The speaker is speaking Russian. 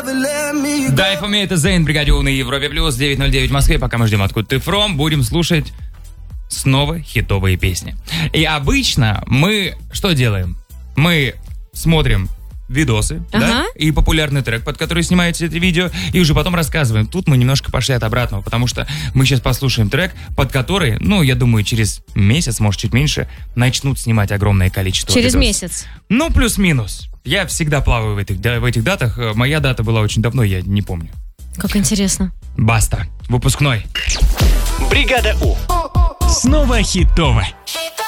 Да, и по мне это Зейн, Бригаде У на Европе Плюс, 9:09 в Москве. Пока мы ждем «Откуда ты фром», будем слушать снова хитовые песни. И обычно мы что делаем? Мы смотрим видосы, да, и популярный трек, под который снимается это видео, и уже потом рассказываем. Тут мы немножко пошли от обратного, потому что мы сейчас послушаем трек, под который, ну, я думаю, через месяц, может, чуть меньше, начнут снимать огромное количество Через видосов. месяц? Ну, плюс-минус. Я всегда плаваю в этих датах. Моя дата была очень давно, я не помню. Как интересно. Баста. Выпускной. Бригада У. Снова хитово.